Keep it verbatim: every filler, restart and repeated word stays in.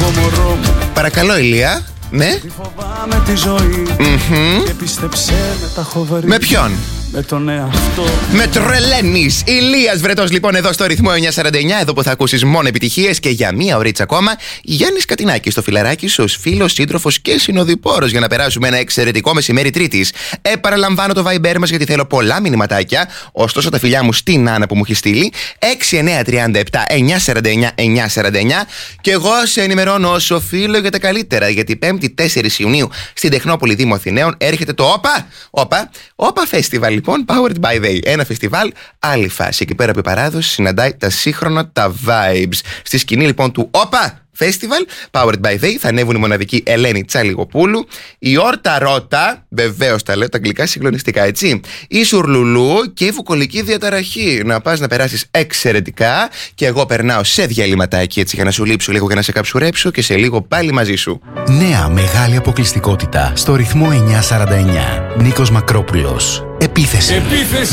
μωρό μου. Παρακαλώ, Ηλία. Ναι. Φοβάμαι τη ζωή. Mm-hmm. Και πίστεψέ με, τα έχω βαρύ. Με ποιον? Με τον εαυτό. Με τρελαίνεις. Ηλίας Βρετός λοιπόν εδώ στο ρυθμό εννιακόσια σαράντα εννιά. Εδώ που θα ακούσεις μόνο επιτυχίες και για μία ωρίτσα ακόμα. Γιάννης Κατινάκης στο φιλαράκι σου ως φίλος, σύντροφος και συνοδοιπόρος για να περάσουμε ένα εξαιρετικό μεσημέρι Τρίτης. Επαναλαμβάνω το Viber μας γιατί θέλω πολλά μηνυματάκια. Ωστόσο τα φιλιά μου στην Άννα που μου έχει στείλει έξι εννιά τρία επτά εννιακόσια σαράντα εννιά εννιακόσια σαράντα εννιά. Και εγώ σε ενημερώνω ως οφείλω για τα καλύτερα. Γιατί πέμπτη τέσσερις Ιουνίου στην Τεχνόπολη Δήμου Αθηναίων έρχεται το ΟΠΑ. ΟΠΑ, ΟΠΑ Festival. Λοιπόν, Powered by They. Ένα φεστιβάλ, άλλη φάση. Εκεί πέρα από η παράδοση συναντάει τα σύγχρονα, τα vibes. Στη σκηνή λοιπόν του ΟΠΑ Festival, Powered by They, θα ανέβουν η μοναδική Ελένη Τσαλιγοπούλου, η Όρτα Ρώτα, βεβαίως τα λέω τα αγγλικά συγκλονιστικά, έτσι, η Σουρλουλού και η Βουκολική Διαταραχή. Να πας να περάσεις εξαιρετικά και εγώ περνάω σε διαλυματάκι έτσι για να σου λείψω λίγο και να σε καψουρέψω και σε λίγο πάλι μαζί σου. Νέα μεγάλη αποκλειστικότητα στο ρυθμό εννιακόσια σαράντα εννιά. Νίκος Μακρόπουλος. Επίθεση. Επίθεση.